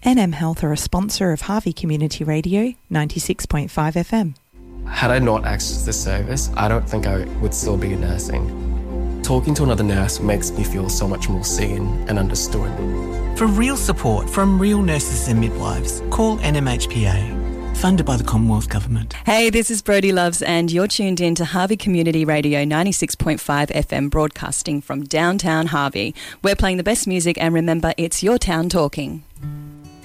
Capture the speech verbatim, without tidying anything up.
N M Health are a sponsor of Harvey Community Radio, ninety-six point five F M. Had I not accessed this service, I don't think I would still be nursing. Talking to another nurse makes me feel so much more seen and understood. For real support from real nurses and midwives, call N M H P A. Funded by the Commonwealth Government. Hey, this is Brodie Loves and you're tuned in to Harvey Community Radio ninety-six point five F M, broadcasting from downtown Harvey. We're playing the best music and remember, it's your town talking.